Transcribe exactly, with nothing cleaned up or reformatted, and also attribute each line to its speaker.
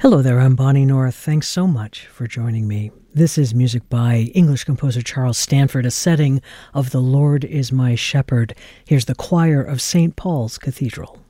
Speaker 1: Hello there, I'm Bonnie North. Thanks so much for joining me. This is music by English composer Charles Stanford, a setting of The Lord is My Shepherd. Here's the choir of Saint Paul's Cathedral.